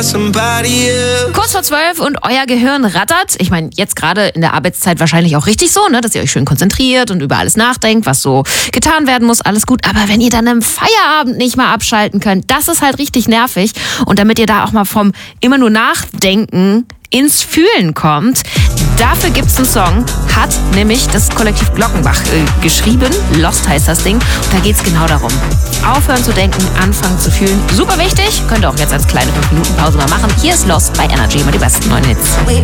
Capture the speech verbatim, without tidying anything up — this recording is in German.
Kurz vor zwölf und euer Gehirn rattert. Ich meine, jetzt gerade in der Arbeitszeit wahrscheinlich auch richtig so, ne, dass ihr euch schön konzentriert und über alles nachdenkt, was so getan werden muss, alles gut. Aber wenn ihr dann im Feierabend nicht mal abschalten könnt, das ist halt richtig nervig. Und damit ihr da auch mal vom immer nur Nachdenken ins Fühlen kommt, dafür gibt's einen Song, hat nämlich das Kollektiv Glockenbach äh, geschrieben. Lost heißt das Ding. Und da geht's genau darum. Aufhören zu denken, anfangen zu fühlen. Super wichtig. Könnt ihr auch jetzt als kleine fünf Minuten Pause mal machen. Hier ist Lost bei Energy mit den besten neuen Hits.